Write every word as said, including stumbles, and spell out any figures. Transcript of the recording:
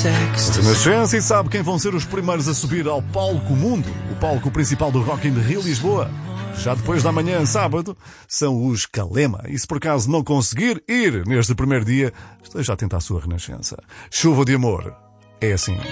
Renascença, e sabe quem vão ser os primeiros a subir ao Palco Mundo, o palco principal do Rock in Rio Lisboa? Já depois da manhã, sábado, são os Kalema. E se por acaso não conseguir ir neste primeiro dia, esteja atento à sua renascença. Chuva de amor. É assim.